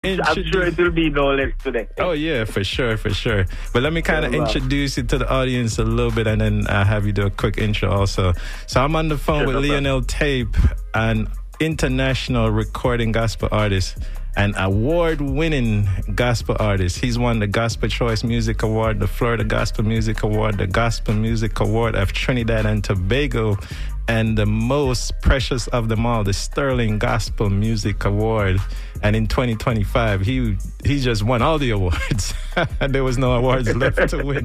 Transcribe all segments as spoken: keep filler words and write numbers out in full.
I'm sure it will be no less today. Oh, yeah, for sure, for sure. But let me kind of introduce you to the audience a little bit, and then I'll have you do a quick intro also. So I'm on the phone sure, with no Lionel Tape, an international recording gospel artist, an award-winning gospel artist. He's won the Gospel Choice Music Award, the Florida Gospel Music Award, the Gospel Music Award of Trinidad and Tobago, and the most precious of them all, the Sterling Gospel Music Award. And in twenty twenty-five, he he just won all the awards. There was no awards left to win.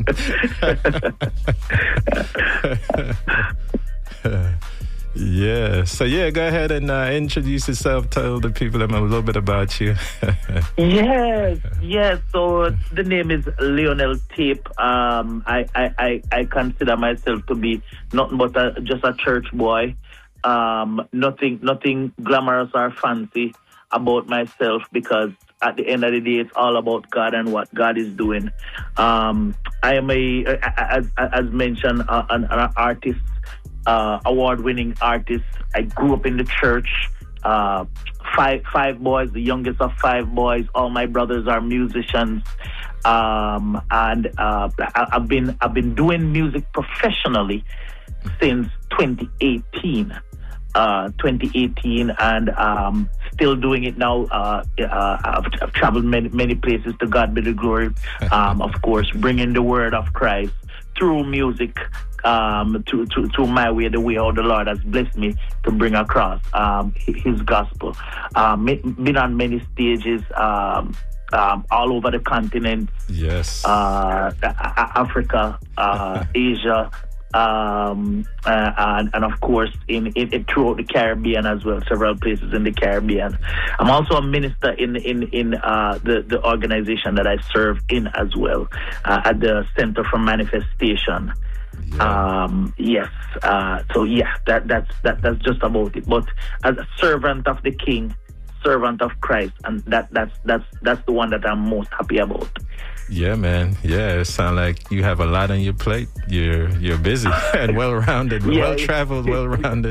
Yeah. So, yeah, go ahead and uh, introduce yourself. Tell the people a little bit about you. Yes, yes. So the name is Lionel Tape. Um, I, I, I, I consider myself to be nothing but a, just a church boy. Um, nothing, nothing glamorous or fancy about myself, because at the end of the day, it's all about God and what God is doing. Um, I am a, as, as mentioned, uh, an, an artist. Uh, award-winning artist. I grew up in the church. Uh, five five boys, the youngest of five boys. All my brothers are musicians, um, and uh, I, I've been I've been doing music professionally since twenty eighteen. Uh, twenty eighteen, and um, still doing it now. Uh, uh, I've, I've traveled many many places. To God be the glory. Um, of course, bringing the word of Christ through music. Um, to, to, to my way, the way how the Lord has blessed me to bring across um, His gospel. Um, been on many stages, um, um, all over the continent. Yes. Uh, Africa, uh, Asia, um, uh, and, and of course in, in, in throughout the Caribbean as well. Several places in the Caribbean. I'm also a minister in in in uh, the the organization that I serve in as well, uh, at the Center for Manifestation. Yeah. Um, yes. Uh, so yeah, that that's that that's just about it. But as a servant of the King, servant of Christ, and that that's that's that's the one that I'm most happy about. Yeah, man. Yeah, it sounds like you have a lot on your plate. You're you're busy and well-rounded, yeah, well-traveled, well-rounded.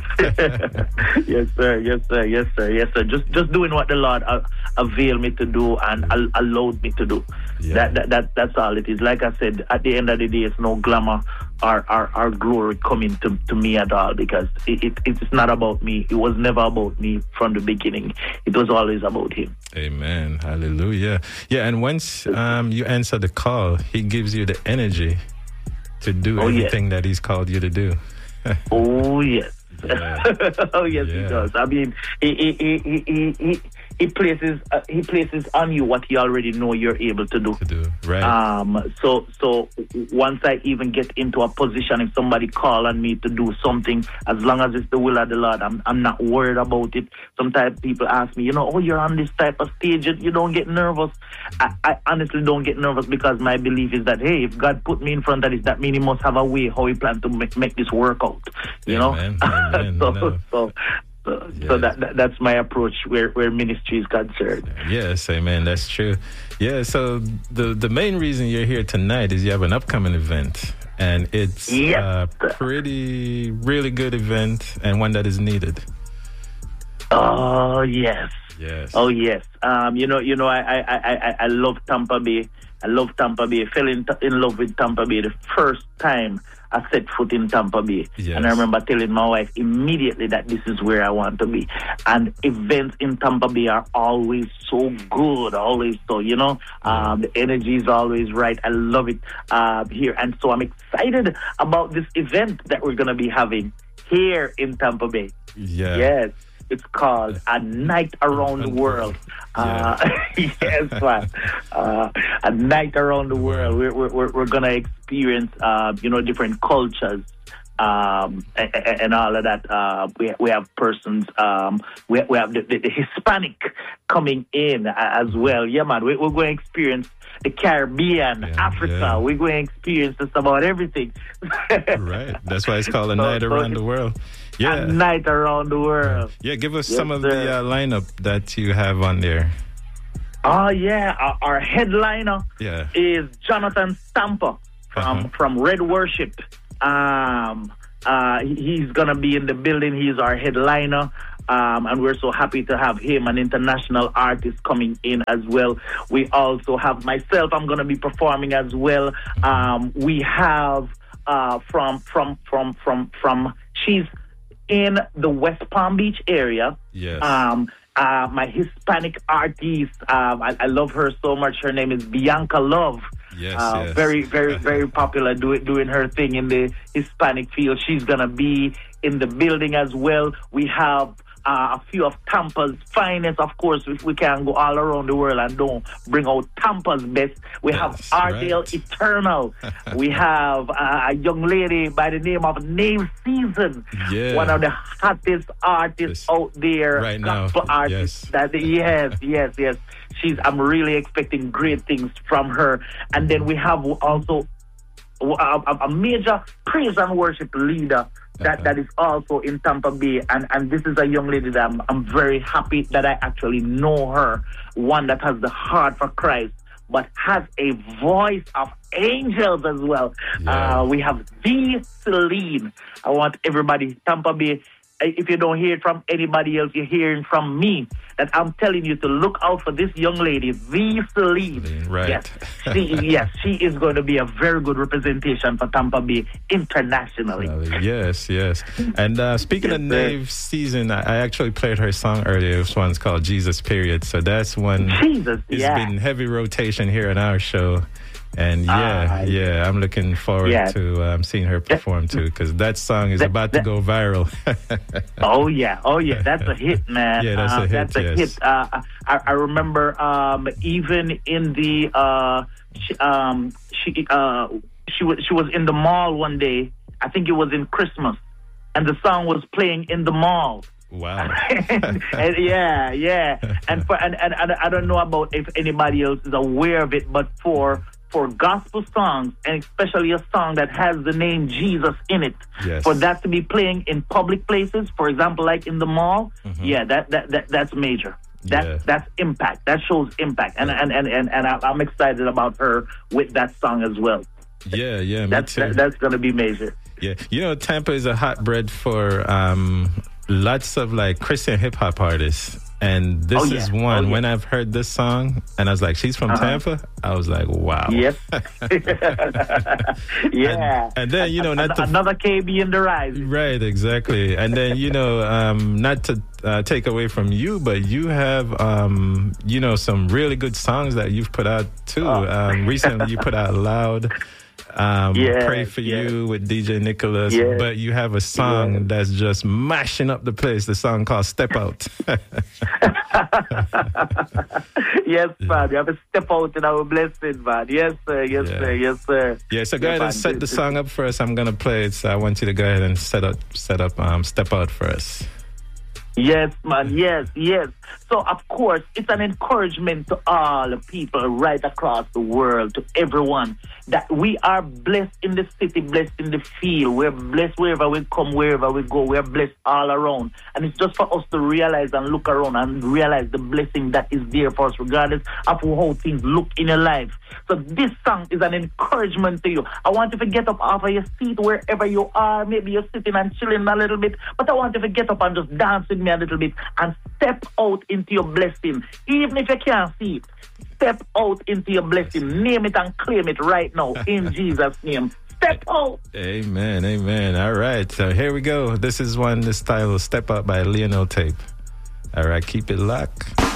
Yes, sir. Yes, sir. Yes, sir. Yes, sir. Just just doing what the Lord uh, availed me to do and uh, allowed me to do. Yeah. That, that that that's all it is. Like I said, at the end of the day, it's no glamour or or, or glory coming to, to me at all, because it, it it's not about me. It was never about me from the beginning. It was always about Him. Amen. Hallelujah. Yeah, and once um, you answer the call, He gives you the energy to do oh, everything yes. that He's called you to do. Oh, yes. Yeah. Oh, yes, yeah. He does. I mean, he, he, he, he, he, he places uh, he places on you what He already know you're able to do. To do, right. Um, so, so once I even get into a position, if somebody call on me to do something, as long as it's the will of the Lord, I'm I'm not worried about it. Sometimes people ask me, you know, oh, you're on this type of stage, you, you don't get nervous. I, I honestly don't get nervous, because my belief is that, hey, if God put me in front of this, that means He must have a way how He plans to make, make this work out. You Amen. know? Amen. so, no. so So, yeah. so that, that that's my approach where, where ministry is concerned. Yes, amen. That's true. Yeah, so the the main reason you're here tonight is you have an upcoming event, and it's yep. a pretty, really good event, and one that is needed. Oh, yes. Yes. Oh, yes. Um, you know, you know, I, I, I, I love Tampa Bay. I love Tampa Bay. I fell in, in love with Tampa Bay the first time I set foot in Tampa Bay. Yes. And I remember telling my wife immediately that this is where I want to be. And events in Tampa Bay are always so good, always so, you know. Yeah. Um, the energy is always right. I love it uh, here. And so I'm excited about this event that we're going to be having here in Tampa Bay. Yeah. Yes. It's called A Night Around the World. Yeah. Uh, yes, man. Uh, a night around the world. We're we're we're gonna experience, uh, you know, different cultures, um, and, and all of that. Uh, we we have persons. Um, we we have the, the, the Hispanic coming in as well. Yeah, man. We, we're going to experience the Caribbean, yeah, Africa. Yeah. We're going to experience just about everything. Right. That's why it's called A Night so, Around so the World. Yeah. A night around the world. Yeah, give us yes, some of sir. the uh, lineup that you have on there. Oh, yeah. Our, our headliner yeah. is Jonathan Stamper from, uh-huh. from Red Worship. Um, uh, he's going to be in the building. He's our headliner. Um, and we're so happy to have him, an international artist, coming in as well. We also have myself. I'm going to be performing as well. Um, we have uh, from from from from from she's in the West Palm Beach area. Yes. Um, uh, my Hispanic artist. Um, I, I love her so much. Her name is Bianca Love. Yes, uh, yes. Very, very, very popular doing doing her thing in the Hispanic field. She's gonna be in the building as well. We have uh, a few of Tampa's finest. Of course, if we can go all around the world and don't bring out Tampa's best. We That's have Ardale right. Eternal. We have uh, a young lady by the name of Nave Season. Yeah. One of the hottest artists This- out there. right now. Gospel artists. Yes. That, yes, yes, yes. She's. I'm really expecting great things from her. And then we have also a, a, a major praise and worship leader that, Uh-huh. that is also in Tampa Bay. And, and this is a young lady that I'm, I'm very happy that I actually know her. One that has the heart for Christ, but has a voice of angels as well. Yeah. Uh, we have the Celine. I want everybody, Tampa Bay, if you don't hear it from anybody else, you're hearing from me. That I'm telling you to look out for this young lady, the Celine. Right. Yes, she, yes, she is going to be a very good representation for Tampa Bay internationally. Yes, yes. And uh, speaking Yes, of sir. Nave Season, I I actually played her song earlier. This one's called Jesus Period. So that's one. Jesus, It's yeah. been heavy rotation here on our show. And yeah, Ah, yeah, I'm looking forward yeah. to um, seeing her perform too, because that song is That- about to that- go viral. Oh yeah, oh yeah, that's a hit, man. Yeah, that's a Uh, hit, That's a yes. hit. Uh, I, I remember um, even in the uh, she, um, she uh, she was she was in the mall one day. I think it was in Christmas, and the song was playing in the mall. Wow. and, and yeah, yeah. And for and, and, and I don't know about if anybody else is aware of it, but for for gospel songs, and especially a song that has the name Jesus in it, Yes. for that to be playing in public places, for example, like in the mall, Mhm. yeah, that, that, that that's major. That's Yeah. that's impact. That shows impact, and Yeah. and and and, and I- I'm excited about her with that song as well. Yeah, yeah, me That's too. that, that's gonna be major. Yeah, you know, Tampa is a hotbed for um, lots of like Christian hip hop artists, and this Oh, yeah. is one. Oh, yeah. When I've heard this song, and I was like, "She's from Uh-huh. Tampa," I was like, "Wow." Yes. yeah. And, and then you know, not An- to another K B in the rise. right, exactly. And then you know, um, not to uh, take away from you, but you have um, you know some really good songs that you've put out too. Oh. Um, recently, you put out "Loud." Um, Yeah, Pray for yeah. You with D J Nicholas, Yeah. but you have a song Yeah. that's just mashing up the place. The song called Step Out. Yes, man. You have to step out in our blessing, man. Yes, sir. Yes, Yeah. sir. Yes, sir. Yeah, so go Yeah, ahead and man. set the song up for us. I'm gonna play it, so I want you to go ahead and set up, set up, um, Step Out for us. Yes, man. Yes, yes. So, of course, it's an encouragement to all the people right across the world, to everyone, that we are blessed in the city, blessed in the field. We're blessed wherever we come, wherever we go. We're blessed all around. And it's just for us to realize and look around and realize the blessing that is there for us, regardless of how things look in your life. So this song is an encouragement to you. I want you to get up off of your seat wherever you are. Maybe you're sitting and chilling a little bit, but I want you to get up and just dance with me a little bit and step out into your blessing. Even if you can't see it, step out into your blessing. Name it and claim it right now in Jesus' name. Step out. Amen, amen. All right, so here we go. This is one, this title, Step Out by Lionel Tape. All right, keep it locked.